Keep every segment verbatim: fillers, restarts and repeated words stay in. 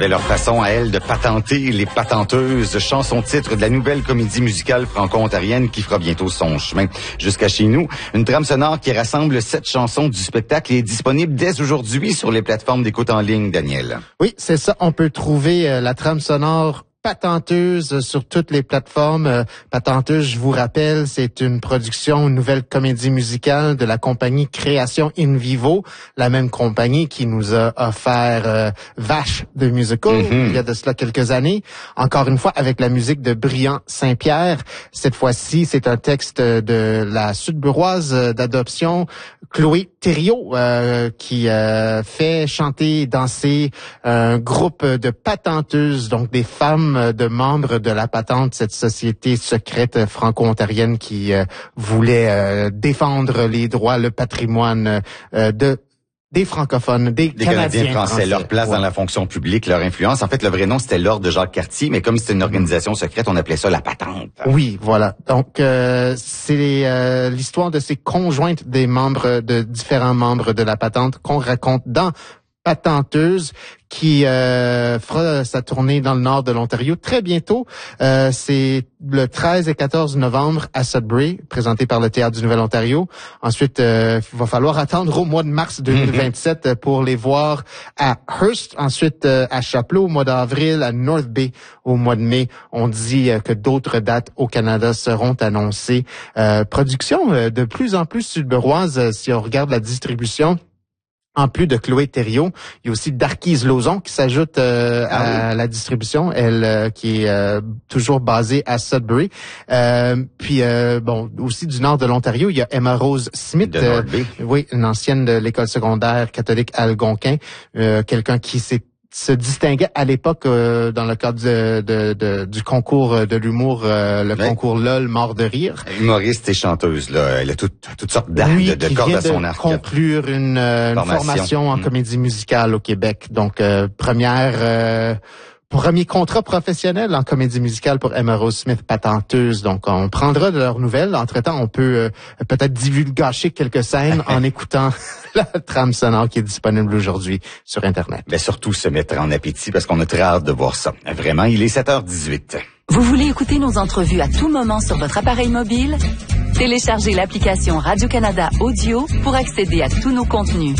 avait leur façon à elles de patenter les patenteuses, chanson-titre de la nouvelle comédie musicale franco-ontarienne qui fera bientôt son chemin jusqu'à chez nous. Une trame sonore qui rassemble sept chansons du spectacle et est disponible dès aujourd'hui sur les plateformes d'écoute en ligne, Daniel. Oui, c'est ça. On peut trouver euh, la trame sonore Patenteuse sur toutes les plateformes. Euh, Patenteuse, je vous rappelle, c'est une production, une nouvelle comédie musicale de la compagnie Création In Vivo, la même compagnie qui nous a offert euh, Vache de Musical mm-hmm. il y a de cela quelques années. Encore une fois, avec la musique de Brillant Saint-Pierre. Cette fois-ci, c'est un texte de la sudburoise d'adoption Chloé Thériault euh, qui euh, fait chanter et danser un groupe de patenteuses, donc des femmes de membres de la patente, cette société secrète franco-ontarienne qui euh, voulait euh, défendre les droits, le patrimoine euh, de des francophones, des, des Canadiens, Canadiens français, français, leur place ouais. dans la fonction publique, leur influence. En fait, le vrai nom, c'était l'Ordre de Jacques Cartier, mais comme c'était une organisation secrète, on appelait ça la patente. Oui, voilà. Donc, euh, c'est euh, l'histoire de ces conjointes des membres, de différents membres de la patente qu'on raconte dans Patenteuse, qui euh, fera sa tournée dans le nord de l'Ontario très bientôt. Euh, c'est le treize et quatorze novembre à Sudbury, présenté par le Théâtre du Nouvel-Ontario. Ensuite, euh, il va falloir attendre au mois de mars deux mille vingt-sept mm-hmm. pour les voir à Hearst. Ensuite, euh, à Chapleau au mois d'avril, à North Bay au mois de mai. On dit euh, que d'autres dates au Canada seront annoncées. Euh, production euh, de plus en plus sudburoise, euh, si on regarde la distribution. En plus de Chloé Thériault, il y a aussi Darquise Lauzon qui s'ajoute euh, ah à oui. la distribution, elle euh, qui est euh, toujours basée à Sudbury. Euh, puis euh, bon, aussi du nord de l'Ontario, il y a Emma Rose Smith, euh, oui, une ancienne de l'école secondaire catholique Algonquin, euh, quelqu'un qui s'est se distinguait à l'époque euh, dans le cadre de, de, de, du concours de l'humour, euh, le oui. concours L O L, mort de rire. Humoriste et chanteuse, là, elle a tout, toutes sortes d'arts, oui, de, de cordes à son arc. Conclure une, une formation. formation en mmh. comédie musicale au Québec. Donc euh, première. Euh, Premier contrat professionnel en comédie musicale pour Emma Rose Smith, patenteuse. Donc, on prendra de leurs nouvelles. Entre-temps, on peut euh, peut-être divulgacher quelques scènes en écoutant la trame sonore qui est disponible aujourd'hui sur Internet. Mais surtout se mettre en appétit parce qu'on a très hâte de voir ça. Vraiment, il est sept heures dix-huit. Vous voulez écouter nos entrevues à tout moment sur votre appareil mobile? Téléchargez l'application Radio-Canada Audio pour accéder à tous nos contenus.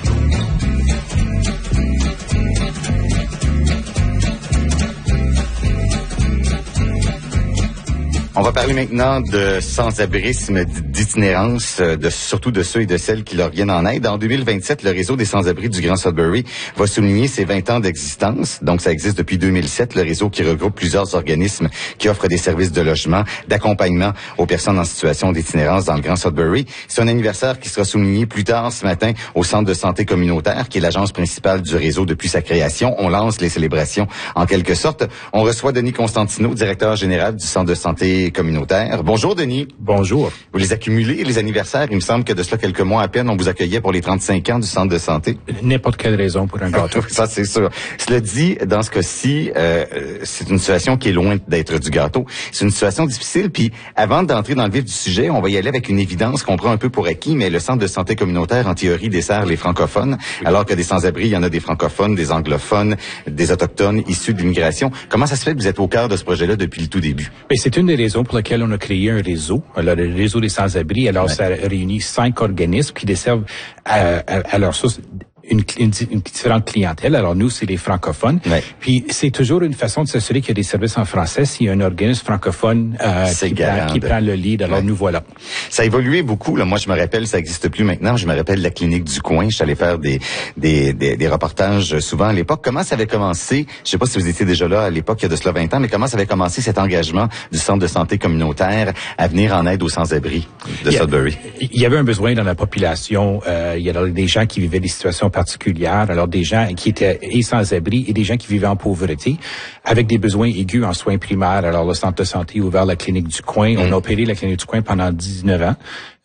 On va parler maintenant de sans-abrisme, d'itinérance, de surtout de ceux et de celles qui leur viennent en aide. En deux mille vingt-sept, le réseau des sans-abri du Grand Sudbury va souligner ses vingt ans d'existence. Donc, ça existe depuis deux mille sept, le réseau qui regroupe plusieurs organismes qui offrent des services de logement, d'accompagnement aux personnes en situation d'itinérance dans le Grand Sudbury. C'est un anniversaire qui sera souligné plus tard ce matin au Centre de santé communautaire, qui est l'agence principale du réseau depuis sa création. On lance les célébrations en quelque sorte. On reçoit Denis Constantino, directeur général du Centre de santé communautaire. Bonjour, Denis. Bonjour. Vous les accumulez, les anniversaires. Il me semble que de cela quelques mois à peine, on vous accueillait pour les trente-cinq ans du Centre de santé. N'importe quelle raison pour un gâteau. Ça, c'est sûr. Cela dit, dans ce cas-ci, euh, c'est une situation qui est loin d'être du gâteau. C'est une situation difficile. Puis, avant d'entrer dans le vif du sujet, on va y aller avec une évidence qu'on prend un peu pour acquis, mais le Centre de santé communautaire, en théorie, dessert les francophones, oui. alors que des sans-abri, il y en a des francophones, des anglophones, des autochtones issus de l'immigration. Comment ça se fait que vous êtes au cœur de ce projet-là depuis le tout début? Mais c'est une des raisons pour lesquelles on a créé un réseau, alors le réseau des sans-abri. Alors, ouais. ça réunit cinq organismes qui desservent à, à, à leur source une, une, une différente clientèle. Alors, nous, c'est les francophones. Ouais. Puis, c'est toujours une façon de s'assurer qu'il y a des services en français s'il y a un organisme francophone euh, qui, prend, qui prend le lead. Alors, ouais. nous voilà. Ça a évolué beaucoup. Là. Moi, je me rappelle, ça n'existe plus maintenant. Je me rappelle la clinique du coin. Je suis allé faire des, des, des, des reportages souvent à l'époque. Comment ça avait commencé? Je sais pas si vous étiez déjà là à l'époque, il y a de cela vingt ans, mais comment ça avait commencé cet engagement du Centre de santé communautaire à venir en aide aux sans-abri de Sudbury? Il y avait un besoin dans la population. Euh, il y avait des gens qui vivaient des situations particulières, alors des gens qui étaient et sans-abri et des gens qui vivaient en pauvreté, avec des besoins aigus en soins primaires. Alors, le Centre de santé a ouvert la clinique du coin. Mm. On a opéré la clinique du coin pendant dix-neuf ans.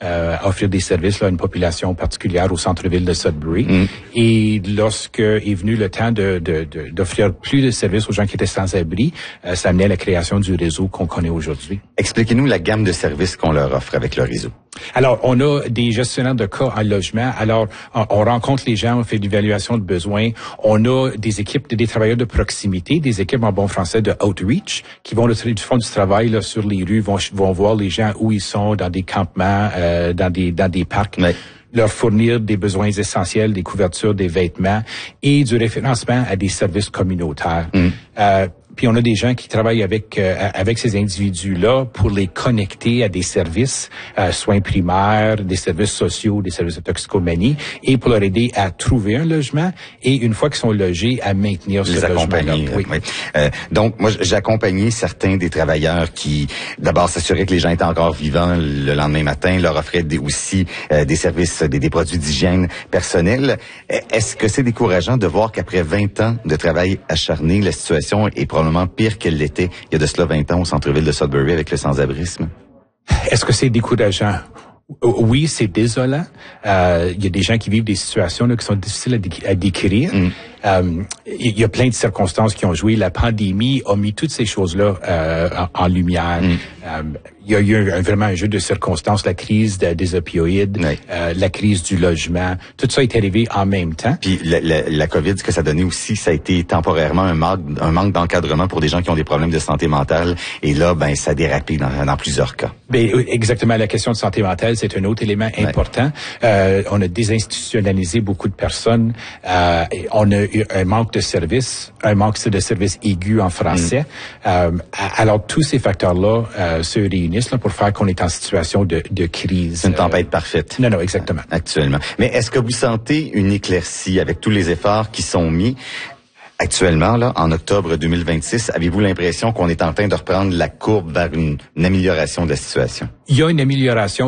euh, offrir des services là, à une population particulière au centre-ville de Sudbury. Mm. Et lorsque est venu le temps de, de, de, d'offrir plus de services aux gens qui étaient sans abri, euh, ça amenait à la création du réseau qu'on connaît aujourd'hui. Expliquez-nous la gamme de services qu'on leur offre avec le réseau. Alors, on a des gestionnaires de cas en logement. Alors, on, on rencontre les gens, on fait l'évaluation de besoins. On a des équipes, des travailleurs de proximité, des équipes en bon français de outreach qui vont le font du travail là, sur les rues, vont, vont voir les gens où ils sont, dans des campements, euh, dans des dans des parcs. Ouais. Leur fournir des besoins essentiels, des couvertures, des vêtements et du référencement à des services communautaires. Mm. Euh, Puis on a des gens qui travaillent avec euh, avec ces individus-là pour les connecter à des services, euh, soins primaires, des services sociaux, des services de toxicomanie, et pour leur aider à trouver un logement et une fois qu'ils sont logés, à maintenir les ce logement-là. Oui. Oui. Euh, donc moi j'ai accompagné certains des travailleurs qui d'abord s'assuraient que les gens étaient encore vivants le lendemain matin, leur offraient des, aussi euh, des services, des, des produits d'hygiène personnelle. Est-ce que c'est décourageant de voir qu'après vingt ans de travail acharné, la situation est probablement pire qu'elle l'était il y a de cela vingt ans au centre-ville de Sudbury avec le sans-abrisme? Est-ce que c'est décourageant? Oui, c'est désolant. Euh, il y a des gens qui vivent des situations là, qui sont difficiles à, dé- à décrire. Mm. Euh, il y a plein de circonstances qui ont joué. La pandémie a mis toutes ces choses-là euh, en, en lumière. Mm. Euh, il y a eu un, vraiment un jeu de circonstances, la crise de, des opioïdes, oui. euh, la crise du logement. Tout ça est arrivé en même temps. Puis la, la, la COVID, ce que ça a donné aussi, ça a été temporairement un manque, un manque d'encadrement pour des gens qui ont des problèmes de santé mentale. Et là, ben, ça a dérapé dans, dans plusieurs cas. Ben, exactement. La question de santé mentale, c'est un autre élément important. Oui. Euh, on a désinstitutionnalisé beaucoup de personnes. Euh, on a eu un manque de services, un manque de services aigus en français. Mm. Euh, alors, tous ces facteurs-là euh, se réunissent là, pour faire qu'on est en situation de, de crise. C'est une tempête euh, parfaite. Non, non, exactement. Actuellement. Mais est-ce que vous sentez une éclaircie avec tous les efforts qui sont mis? Actuellement, là, en octobre deux mille vingt-six, avez-vous l'impression qu'on est en train de reprendre la courbe vers une, une amélioration de la situation? Il y a une amélioration.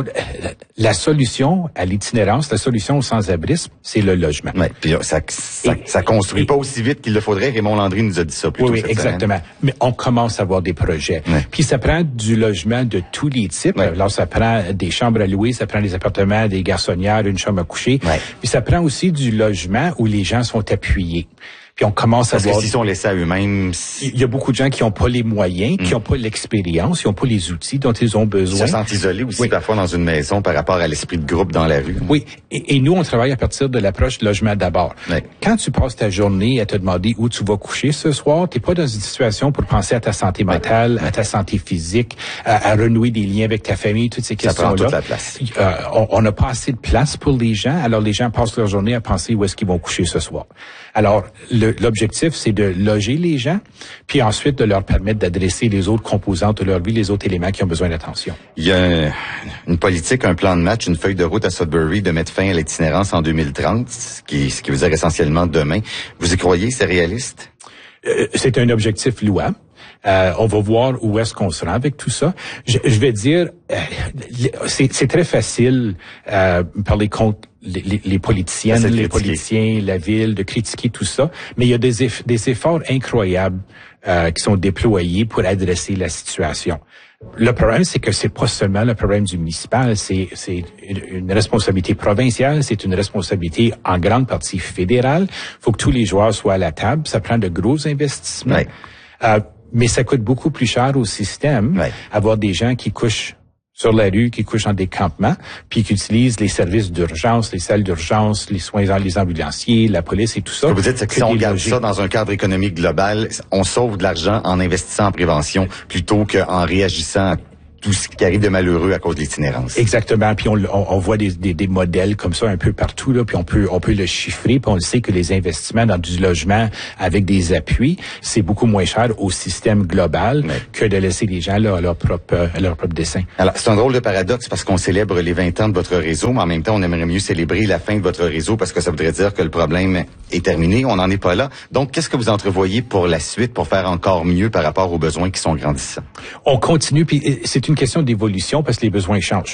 La solution à l'itinérance, la solution au sans-abrisme, c'est le logement. Oui, puis ça, ça, et, ça construit et, pas aussi vite qu'il le faudrait. Raymond Landry nous a dit ça plus tôt. Oui, oui, exactement. Semaine. Mais on commence à voir des projets. Oui. Puis ça prend du logement de tous les types. Oui. Alors ça prend des chambres à louer, ça prend des appartements, des garçonnières, une chambre à coucher. Oui. Puis ça prend aussi du logement où les gens sont appuyés. Puis on commence à Parce voir... que s'ils sont laissés à eux-mêmes... Si... Il y a beaucoup de gens qui n'ont pas les moyens, qui n'ont mm. pas l'expérience, qui n'ont pas les outils dont ils ont besoin. Ils se sentent isolés aussi oui. parfois dans une maison par rapport à l'esprit de groupe dans la rue. Oui, et, et nous, on travaille à partir de l'approche logement d'abord. Oui. Quand tu passes ta journée à te demander où tu vas coucher ce soir, t'es pas dans une situation pour penser à ta santé mentale, oui. à ta santé physique, à, à renouer des liens avec ta famille, toutes ces questions-là. Ça prend toute la place. Euh, on n'a pas assez de place pour les gens, alors les gens passent leur journée à penser où est-ce qu'ils vont coucher ce soir. Alors, le, l'objectif, c'est de loger les gens, puis ensuite de leur permettre d'adresser les autres composantes de leur vie, les autres éléments qui ont besoin d'attention. Il y a une politique, un plan de match, une feuille de route à Sudbury de mettre fin à l'itinérance en deux mille trente, ce qui, ce qui veut dire essentiellement demain. Vous y croyez, c'est réaliste? Euh, c'est un objectif louable. Euh, on va voir où est-ce qu'on se rend avec tout ça. Je, je vais dire, euh, c'est, c'est très facile euh, parler contre les, les, les politiciennes, les politiciens, la ville, de critiquer tout ça, mais il y a des, eff- des efforts incroyables euh, qui sont déployés pour adresser la situation. Le problème, c'est que c'est pas seulement le problème du municipal, c'est, c'est une responsabilité provinciale, c'est une responsabilité en grande partie fédérale. Il faut que tous les joueurs soient à la table. Ça prend de gros investissements. Ouais. Euh, mais ça coûte beaucoup plus cher au système, ouais. avoir des gens qui couchent sur la rue, qui couchent dans des campements, puis qui utilisent les services d'urgence, les salles d'urgence, les soins, les ambulanciers, la police et tout ça. Ce que vous dites, c'est que si on regarde ça dans un cadre économique global, on sauve de l'argent en investissant en prévention plutôt qu'en réagissant à tout ce qui arrive de malheureux à cause de l'itinérance. Exactement. Puis on, on, on voit des, des, des modèles comme ça un peu partout, là, puis on peut, on peut le chiffrer, puis on le sait que les investissements dans du logement avec des appuis, c'est beaucoup moins cher au système global ouais. que de laisser les gens là, à leur propre, à leur propre dessein. Alors, c'est un drôle de paradoxe parce qu'on célèbre les vingt ans de votre réseau, mais en même temps, on aimerait mieux célébrer la fin de votre réseau parce que ça voudrait dire que le problème est terminé. On n'en est pas là. Donc, qu'est-ce que vous entrevoyez pour la suite pour faire encore mieux par rapport aux besoins qui sont grandissants? On continue, puis c'est une question d'évolution parce que les besoins changent.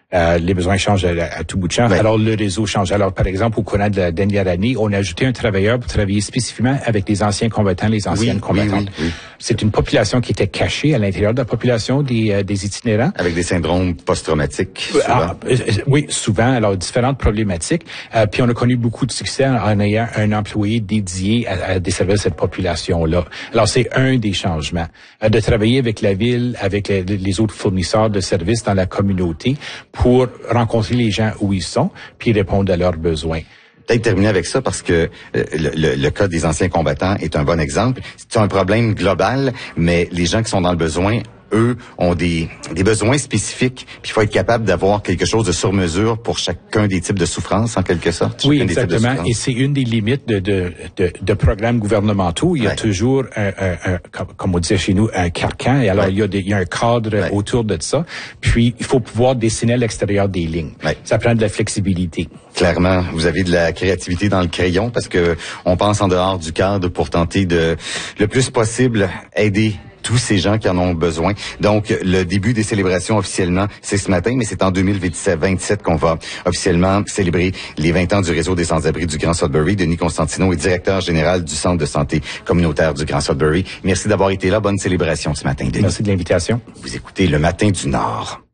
Euh, les besoins changent à, à tout bout de champ. Ouais. Alors, le réseau change. Alors, par exemple, au courant de la dernière année, on a ajouté un travailleur pour travailler spécifiquement avec les anciens combattants, les anciennes oui, combattantes. Oui, oui, oui. C'est une population qui était cachée à l'intérieur de la population des, euh, des itinérants. Avec des syndromes post-traumatiques, souvent. Ah, euh, oui, souvent. Alors, différentes problématiques. Euh, puis, on a connu beaucoup de succès en, en ayant un employé dédié à, à desservir cette population-là. Alors, c'est un des changements. Euh, de travailler avec la ville, avec les, les autres fournisseurs de services dans la communauté pour rencontrer les gens où ils sont, puis répondre à leurs besoins. Peut-être terminer avec ça parce que euh, le, le, le cas des anciens combattants est un bon exemple. C'est un problème global, mais les gens qui sont dans le besoin, eux, ont des, des besoins spécifiques. Puis il faut être capable d'avoir quelque chose de sur mesure pour chacun des types de souffrances, en quelque sorte. Oui, exactement. Et c'est une des limites de, de, de, de programmes gouvernementaux. Il y a ouais. toujours, un, un, un, comme, comme on disait chez nous, un carcan. Et alors, ouais. il, y a des, il y a un cadre ouais. autour de ça. Puis, il faut pouvoir dessiner à l'extérieur des lignes. Ouais. Ça prend de la flexibilité. Clairement, vous avez de la créativité dans le crayon parce que on pense en dehors du cadre pour tenter de, le plus possible, aider tous ces gens qui en ont besoin. Donc, le début des célébrations officiellement, c'est ce matin, mais c'est en deux mille vingt-sept qu'on va officiellement célébrer les vingt ans du réseau des sans-abri du Grand Sudbury. Denis Constantino est directeur général du Centre de santé communautaire du Grand Sudbury. Merci d'avoir été là. Bonne célébration ce matin, Denis. Merci de l'invitation. Vous écoutez Le Matin du Nord.